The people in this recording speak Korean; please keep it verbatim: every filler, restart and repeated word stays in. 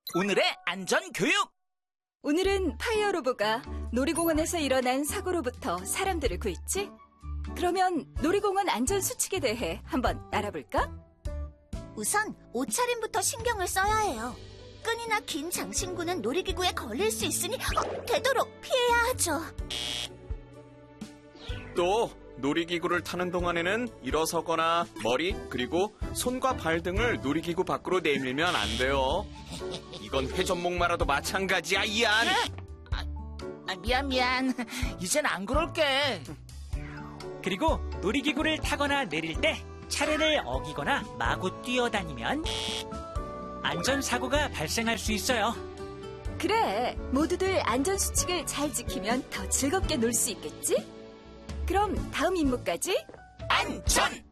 오늘의 안전교육! 오늘은 파이어로브가 놀이공원에서 일어난 사고로부터 사람들을 구했지? 그러면 놀이공원 안전수칙에 대해 한번 알아볼까? 우선 옷차림부터 신경을 써야 해요. 끈이나 긴 장신구는 놀이기구에 걸릴 수 있으니 되도록 피해야 하죠. 또 놀이기구를 타는 동안에는 일어서거나 머리 그리고 손과 발 등을 놀이기구 밖으로 내밀면 안 돼요. 이건 회전목마라도 마찬가지야, 이안. 아, 아, 미안 미안. 이젠 안 그럴게. 그리고 놀이기구를 타거나 내릴 때 차례를 어기거나 마구 뛰어다니면 안전사고가 발생할 수 있어요. 그래, 모두들 안전수칙을 잘 지키면 더 즐겁게 놀 수 있겠지? 그럼 다음 임무까지 안전!